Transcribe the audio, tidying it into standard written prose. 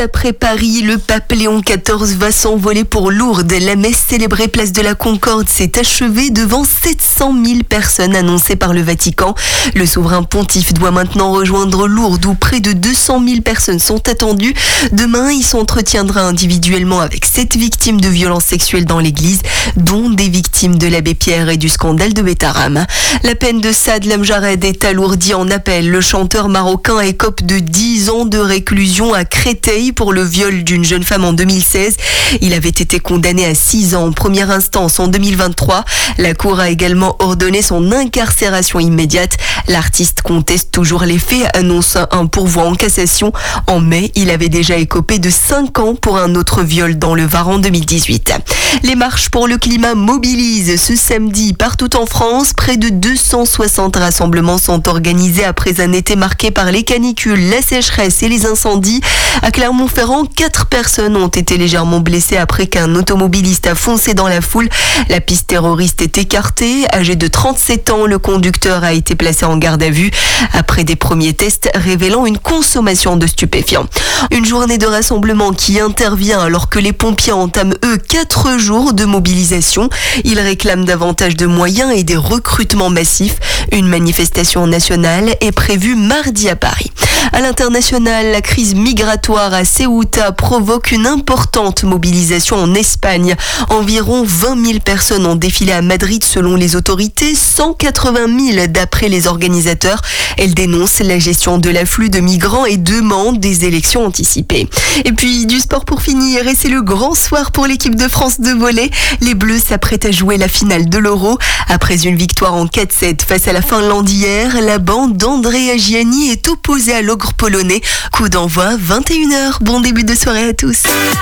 Après Paris, le pape Léon XIV va s'envoler pour Lourdes. La messe célébrée place de la Concorde s'est achevée devant 700 000 personnes annoncées par le Vatican. Le souverain pontife doit maintenant rejoindre Lourdes où près de 200 000 personnes sont attendues. Demain, il s'entretiendra individuellement avec 7 victimes de violences sexuelles dans l'église, dont des victimes de l'abbé Pierre et du scandale de Betaram. La peine de Saad Lamjared est alourdie en appel. Le chanteur marocain écope de 10 ans de réclusion à Créteil pour le viol d'une jeune femme en 2016. Il avait été condamné à 6 ans en première instance en 2023. La Cour a également ordonné son incarcération immédiate. L'artiste conteste toujours les faits, annonce un pourvoi en cassation. En mai, il avait déjà écopé de 5 ans pour un autre viol dans le Var en 2018. Les marches pour le climat mobilisent ce samedi partout en France. Près de 260 rassemblements sont organisés après un été marqué par les canicules, la sécheresse et les incendies. À Clermont-Ferrand, 4 personnes ont été légèrement blessées après qu'un automobiliste a foncé dans la foule. La piste terroriste est écartée. Âgé de 37 ans, le conducteur a été placé en garde à vue après des premiers tests révélant une consommation de stupéfiants. Une journée de rassemblement qui intervient alors que les pompiers entament, 4 jours de mobilisation. Ils réclament davantage de moyens et des recrutements massifs. Une manifestation nationale est prévue mardi à Paris. À l'international, la crise migratoire à Ceuta provoque une importante mobilisation en Espagne. Environ 20 000 personnes ont défilé à Madrid selon les autorités, 180 000 d'après les organisateurs. Elles dénoncent la gestion de l'afflux de migrants et demandent des élections anticipées. Et puis du sport pour finir, et c'est le grand soir pour l'équipe de France de volley. Les Bleus s'apprêtent à jouer la finale de l'Euro. Après une victoire en 4-7 face à la Finlande hier, la bande d'Andrea Gianni est opposée à l'ogre polonais. Coup d'envoi 21h. Bon début de soirée à tous.